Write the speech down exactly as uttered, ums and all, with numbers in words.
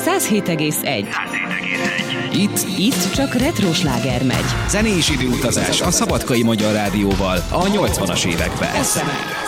száz hét egész egy. Itt, Itt csak retro sláger megy. zenés időutazás a Szabadkai Magyar Rádióval a nyolcvanas években.